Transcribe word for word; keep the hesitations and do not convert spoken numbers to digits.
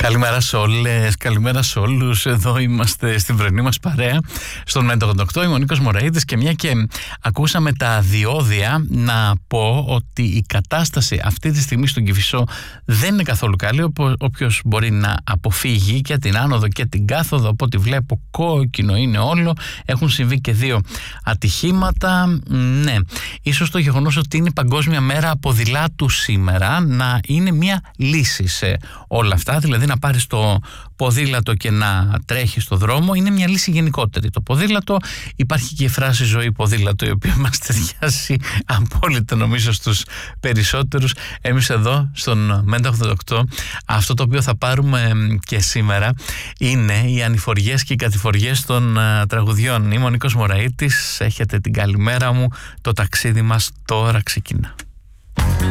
Καλημέρα σε όλες, καλημέρα σε όλους. Εδώ είμαστε στην πρωινή μας παρέα στον Μέντο ογδόντα οκτώ. Είμαι ο Νίκος Μωραΐτης και μια και ακούσαμε τα διόδια, να πω ότι η κατάσταση αυτή τη στιγμή στον Κηφισό δεν είναι καθόλου καλή. Όποιος μπορεί να αποφύγει και την άνοδο και την κάθοδο, από ό,τι βλέπω κόκκινο είναι όλο. Έχουν συμβεί και δύο ατυχήματα. Ναι, ίσως το γεγονός ότι είναι Παγκόσμια Μέρα Ποδηλάτου σήμερα να είναι μια λύση σε όλα αυτά. Δηλαδή να πάρεις το ποδήλατο και να τρέχεις στο δρόμο είναι μια λύση γενικότερη. Το ποδήλατο, υπάρχει και η φράση ζωή ποδήλατο, η οποία μας ταιριάζει απόλυτα νομίζω στους περισσότερους. Εμείς εδώ στον Μέντο ογδόντα οκτώ, αυτό το οποίο θα πάρουμε και σήμερα είναι οι ανηφοριές και οι κατηφοριές των uh, τραγουδιών. Είμαι ο Νίκος Μωραΐτης, έχετε την καλημέρα μου, το ταξίδι μας τώρα ξεκινά.